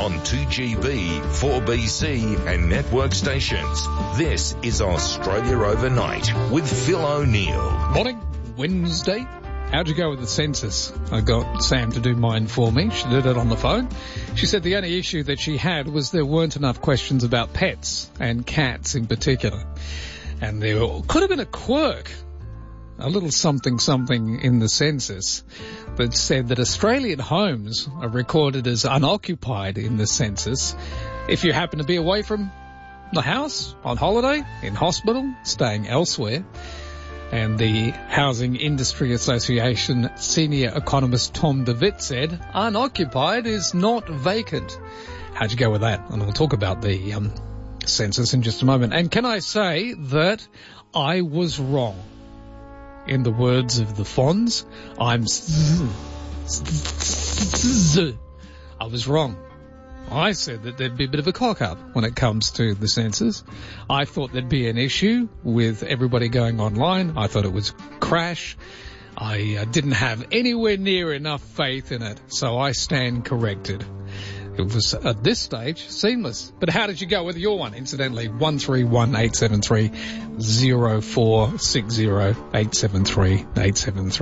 on 2GB, 4BC and network stations. This is Australia Overnight with Phil O'Neill. Morning, Wednesday. How'd you go with the census? I got Sam to do mine for me. She did it on the phone. She said the only issue that she had was there weren't enough questions about pets, and cats in particular. And there could have been a quirk, a little something in the census that said that Australian homes are recorded as unoccupied in the census if you happen to be away from the house, on holiday, in hospital, staying elsewhere. And the Housing Industry Association senior economist Tom DeWitt said, unoccupied is not vacant. How'd you go with that? And we'll talk about the census in just a moment. And can I say that I was wrong? In the words of the Fonz, I was wrong. I said that there'd be a bit of a cock-up when it comes to the census. I thought there'd be an issue with everybody going online. I thought it was crash. I didn't have anywhere near enough faith in it, so I stand corrected. It was, at this stage, seamless. But how did you go with your one? Incidentally, 131873 0460 873 873.